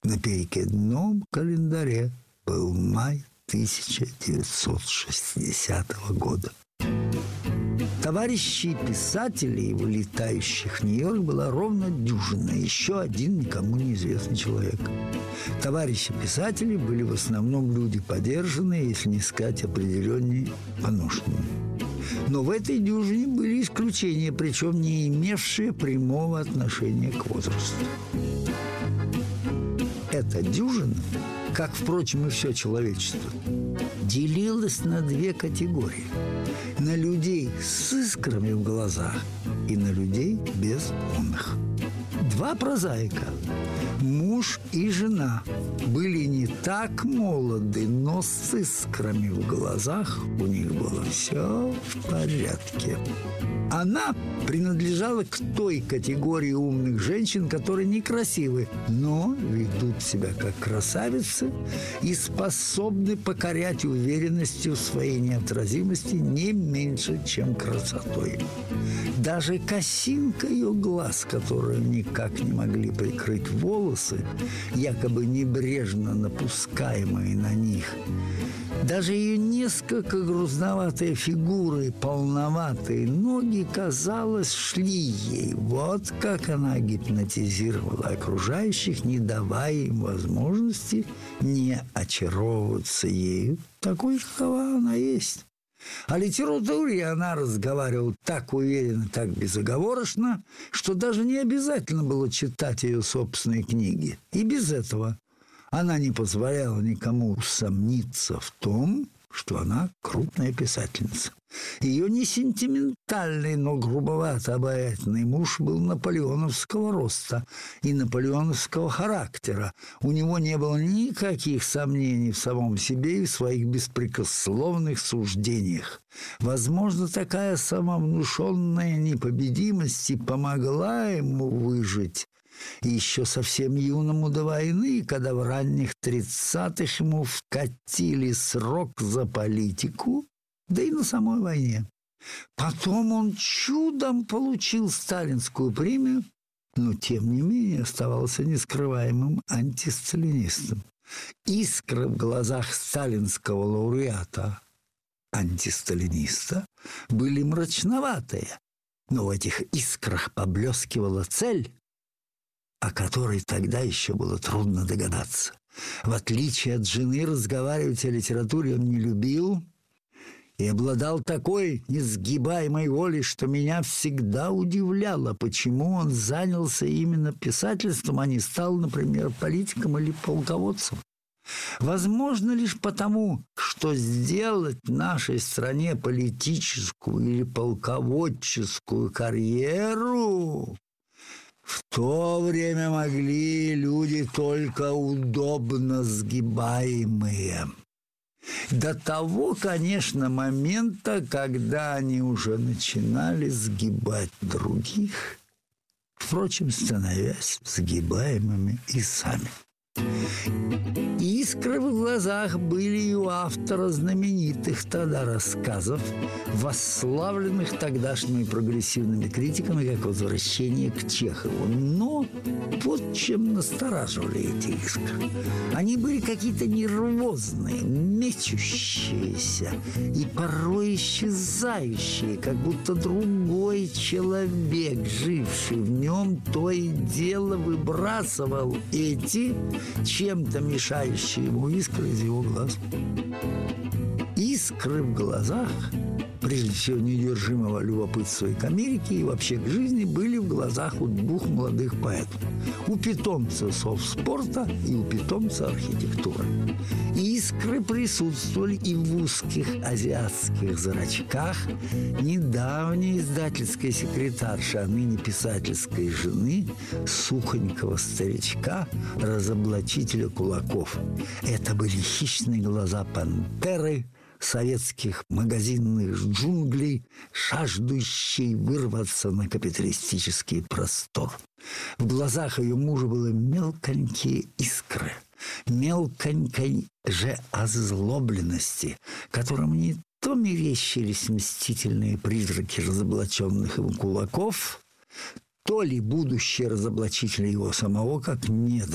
На перекидном календаре был май 1960 года. Товарищей писателей, вылетающих в Нью-Йорк, была ровно дюжина. Еще один никому неизвестный человек. Товарищи писателей были в основном люди подержанные, если не сказать определеннее, поношенные. Но в этой дюжине были исключения, причем не имевшие прямого отношения к возрасту. Эта дюжина, как, впрочем, и все человечество, делилась на две категории – на людей с искрами в глазах и на людей без умных. Два прозаика, муж и жена, были не так молоды, но с искрами в глазах у них было все в порядке. Она принадлежала к той категории умных женщин, которые некрасивы, но ведут себя как красавицы и способны покорять уверенностью в своей неотразимости не меньше, чем красотой. Даже косинка ее глаз, которую никак не могли прикрыть волосы, якобы небрежно напускаемые на них, даже ее несколько грузноватые фигуры и полноватые ноги, казалось, шли ей. Вот как она гипнотизировала окружающих, не давая им возможности не очаровываться ею, такой, какова она есть. О литературе она разговаривала так уверенно, так безоговорочно, что даже не обязательно было читать ее собственные книги. И без этого она не позволяла никому усомниться в том, что она крупная писательница. Ее не сентиментальный, но грубовато обаятельный муж был наполеоновского роста и наполеоновского характера. У него не было никаких сомнений в самом себе и в своих беспрекословных суждениях. Возможно, такая самовнушенная непобедимость и помогла ему выжить. И еще совсем юному до войны, когда в ранних 30-х ему вкатили срок за политику, да и на самой войне. Потом он чудом получил сталинскую премию, но тем не менее оставался нескрываемым антисталинистом. Искры в глазах сталинского лауреата, антисталиниста, были мрачноватые, но в этих искрах поблескивала цель, о которой тогда еще было трудно догадаться. В отличие от жены, разговаривать о литературе он не любил и обладал такой несгибаемой волей, что меня всегда удивляло, почему он занялся именно писательством, а не стал, например, политиком или полководцем. Возможно, лишь потому, что сделать в нашей стране политическую или полководческую карьеру в то время могли люди только удобно сгибаемые. До того, конечно, момента, когда они уже начинали сгибать других, впрочем, становясь сгибаемыми и сами. Искры в глазах были и у автора знаменитых тогда рассказов, восславленных тогдашними прогрессивными критиками как «Возвращение к Чехову». Но вот чем настораживали эти искры. Они были какие-то нервозные, мечущиеся и порой исчезающие, как будто другой человек, живший в нем, то и дело выбрасывал эти чем-то мешающие ему искры из его глаз. Искры в глазах, прежде всего неудержимого любопытства и к Америке, и вообще к жизни, были в глазах у двух молодых поэтов. У питомца совспорта и у питомца архитектуры. Искры присутствовали и в узких азиатских зрачках недавней издательской секретарши, а ныне писательской жены сухонького старичка, разоблачителя кулаков. Это были хищные глаза пантеры советских магазинных джунглей, жаждущей вырваться на капиталистический простор. В глазах ее мужа было мелконькие искры, мелконькой же озлобленности, которым не то мерещились мстительные призраки разоблаченных ему кулаков, то ли будущие разоблачители его самого, как недра.